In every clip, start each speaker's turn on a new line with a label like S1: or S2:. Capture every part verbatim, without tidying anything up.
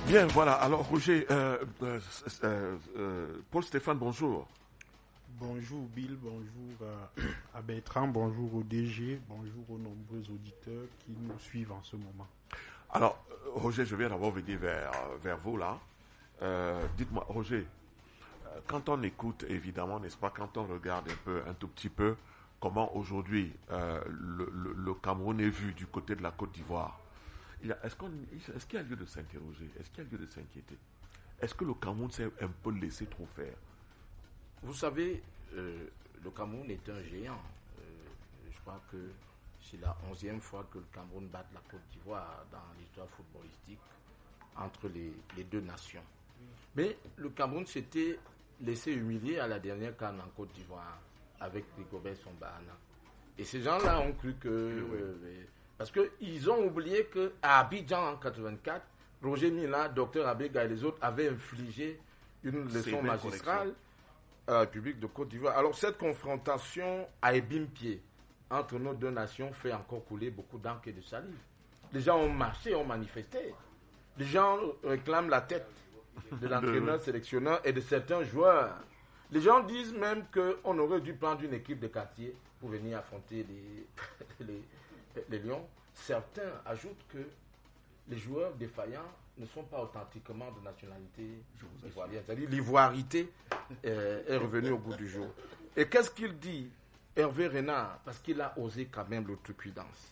S1: Bien, voilà. Alors, Roger, euh, euh, euh, euh, Paul Stéphane, bonjour.
S2: Bonjour Bill, bonjour à, à Bertrand, bonjour au D G, bonjour aux nombreux auditeurs qui nous suivent en ce moment.
S1: Alors, Roger, je viens d'abord venir vers, vers vous là. Euh, dites-moi, Roger, quand on écoute, évidemment, n'est-ce pas, quand on regarde un peu, un tout petit peu, comment aujourd'hui euh, le, le, le Cameroun est vu du côté de la Côte d'Ivoire, il y a, est-ce, qu'on, est-ce qu'il y a lieu de s'interroger? Est-ce qu'il y a lieu de s'inquiéter? Est-ce que le Cameroun s'est un peu laissé trop faire?
S3: Vous savez, euh, le Cameroun est un géant. Euh, je crois que c'est la onzième fois que le Cameroun bat la Côte d'Ivoire dans l'histoire footballistique entre les, les deux nations. Mais le Cameroun s'était laissé humilier à la dernière CAN en Côte d'Ivoire avec Rigobert Song-Bahana. Et ces gens-là ont cru que... Euh, parce qu'ils ont oublié qu'à Abidjan en quatre-vingt-quatre, Roger Mila, Docteur Abega et les autres avaient infligé une leçon magistrale à la République de Côte d'Ivoire. Alors cette confrontation à ébime-pied entre nos deux nations fait encore couler beaucoup d'encre et de salive. Les gens ont marché, ont manifesté. Les gens réclament la tête de l'entraîneur, sélectionneur et de certains joueurs. Les gens disent même qu'on aurait dû prendre une équipe de quartier pour venir affronter les, les, les Lions. Certains ajoutent que les joueurs défaillants ne sont pas authentiquement de nationalité ivoirienne. C'est-à-dire l'ivoirité euh, est revenue au goût du jour. Et qu'est-ce qu'il dit, Hervé Renard? Parce qu'il a osé quand même l'outrecuidance.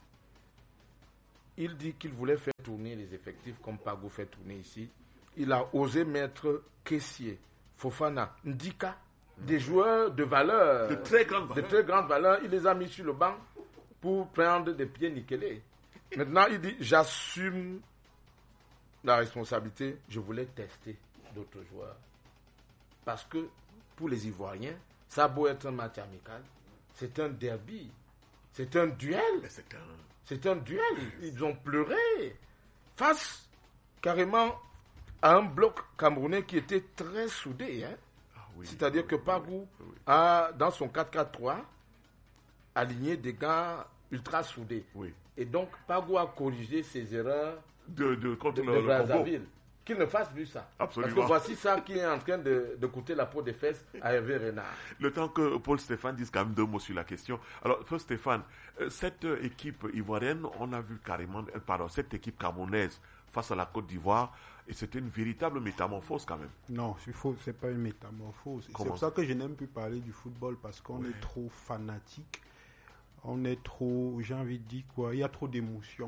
S3: Il dit qu'il voulait faire tourner les effectifs comme Pagou fait tourner ici. Il a osé mettre Kessié, Fofana, Ndika, des joueurs de valeur,
S1: de très grande valeur.
S3: De très grande valeur. Il les a mis sur le banc pour prendre des pieds nickelés. Maintenant, il dit, j'assume la responsabilité, je voulais tester d'autres joueurs. Parce que pour les Ivoiriens, ça a beau être un match amical, c'est un derby, c'est un duel.
S1: C'est un...
S3: c'est un duel. Ils ont pleuré face carrément à un bloc camerounais qui était très soudé. Hein.
S1: Ah oui,
S3: C'est-à-dire
S1: oui,
S3: que Pagou
S1: oui, oui.
S3: a, dans son quatre quatre trois, aligné des gars ultra soudés.
S1: Oui.
S3: Et donc, Pagou a corrigé ses erreurs
S1: De, de, contre
S3: de,
S1: le,
S3: de
S1: le
S3: Brazzaville.
S1: Congo.
S3: Qu'il ne fasse plus ça.
S1: Absolument.
S3: Parce que voici ça qui est en train de, de coûter la peau des fesses à Hervé Renard.
S1: Le temps que Paul Stéphane dise quand même deux mots sur la question. Alors, Paul Stéphane, cette équipe ivoirienne, on a vu carrément, pardon, cette équipe camerounaise face à la Côte d'Ivoire, et c'était une véritable métamorphose quand même.
S2: Non, ce n'est pas une métamorphose. C'est pour ça que je n'aime plus parler du football, parce qu'on ouais. est trop fanatique. On est trop, j'ai envie de dire quoi, il y a trop d'émotions.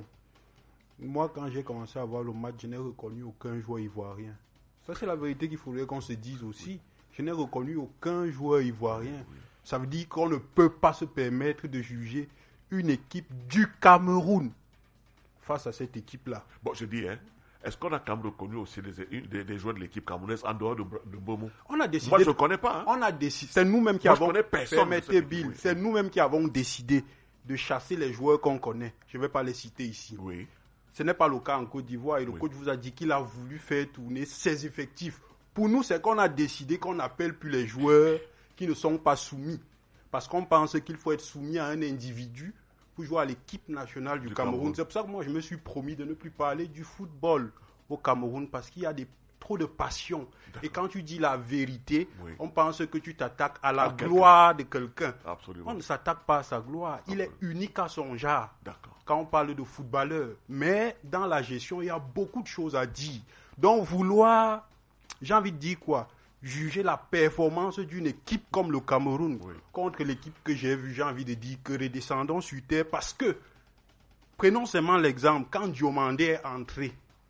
S2: Moi, quand j'ai commencé à voir le match, je n'ai reconnu aucun joueur ivoirien. Ça, c'est la vérité qu'il faudrait qu'on se dise aussi. Je n'ai reconnu aucun joueur ivoirien. Ça veut dire qu'on ne peut pas se permettre de juger une équipe du Cameroun face à cette équipe-là.
S1: Bon, je dis, hein, est-ce qu'on a quand même reconnu aussi des, des, des joueurs de l'équipe camerounaise en dehors de, de Bomo?
S2: On a décidé.
S1: Moi, je ne connais pas. Hein.
S2: On a décidé. C'est nous-mêmes qui
S1: Moi,
S2: avons.
S1: Je connais personne.
S2: Permettez, Bill. Oui. C'est nous-mêmes qui avons décidé de chasser les joueurs qu'on connaît. Je ne vais pas les citer ici.
S1: Oui.
S2: Ce n'est pas le cas en Côte d'Ivoire. Et le
S1: oui.
S2: coach vous a dit qu'il a voulu faire tourner ses effectifs. Pour nous, c'est qu'on a décidé qu'on n'appelle plus les joueurs qui ne sont pas soumis. Parce qu'on pense qu'il faut être soumis à un individu pour jouer à l'équipe nationale du, du Cameroun. Cameroun. C'est pour ça que moi, je me suis promis de ne plus parler du football au Cameroun, parce qu'il y a des, trop de passion. D'accord. Et quand tu dis la vérité, oui. on pense que tu t'attaques à la à gloire quelqu'un. de quelqu'un.
S1: Absolument.
S2: On ne s'attaque pas à sa gloire. Il Absolument. est unique à son genre.
S1: D'accord.
S2: Quand on parle de footballeur. Mais dans la gestion, il y a beaucoup de choses à dire. Donc vouloir, j'ai envie de dire quoi, juger la performance d'une équipe comme le Cameroun oui. contre l'équipe que j'ai vue, j'ai envie de dire que redescendons sur terre, parce que, prenons seulement l'exemple, quand Diomandé est entré,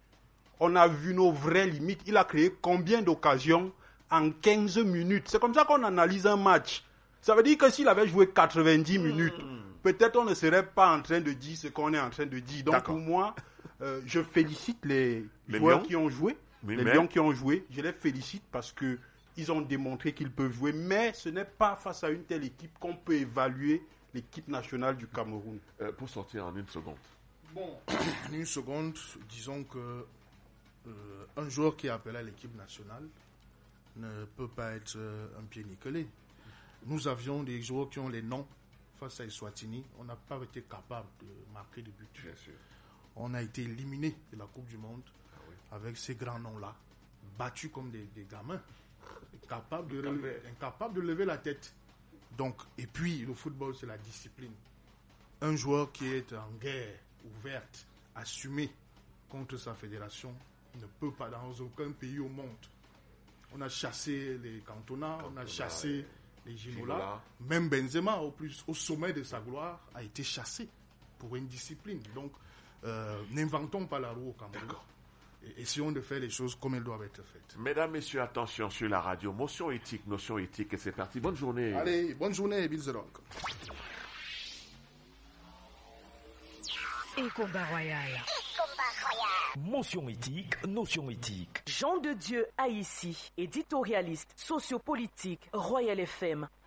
S2: on a vu nos vraies limites. Il a créé combien d'occasions en quinze minutes? C'est comme ça qu'on analyse un match. Ça veut dire que s'il avait joué quatre-vingt-dix minutes, mmh. peut-être on ne serait pas en train de dire ce qu'on est en train de dire. Donc D'accord. pour moi, euh, je félicite les, les joueurs lions. qui ont joué. Oui, les mais... Lions qui ont joué, je les félicite parce qu'ils ont démontré qu'ils peuvent jouer. Mais ce n'est pas face à une telle équipe qu'on peut évaluer l'équipe nationale du Cameroun.
S1: Euh, pour sortir en une seconde.
S4: Bon, en une seconde, disons que Euh, un joueur qui est appelé à l'équipe nationale ne peut pas être euh, un pied nickelé. Nous avions des joueurs qui ont les noms face à Eswatini. On n'a pas été capable de marquer de but.
S1: Bien sûr.
S4: On a été éliminé de la Coupe du Monde
S1: ah oui.
S4: avec ces grands noms-là, battus comme des, des gamins, incapables de, relever, incapables de lever la tête. Donc, et puis, le football, c'est la discipline. Un joueur qui est en guerre ouverte, assumée contre sa fédération, ne peut pas dans aucun pays au monde. On a chassé les Cantona, on a chassé les Ginola. Même Benzema, au, plus, au sommet de sa gloire, a été chassé pour une discipline. Donc, euh, n'inventons pas la roue au Cameroun. Et essayons de faire les choses comme elles doivent être faites.
S1: Mesdames, messieurs, attention sur la radio. Motion éthique, notion éthique, et c'est parti. Bonne journée.
S4: Allez, bonne journée, Bilzerok.
S5: Et combat royal.
S6: Motion éthique, notion éthique.
S5: Jean de Dieu Haïssi, éditorialiste, sociopolitique, Royal F M.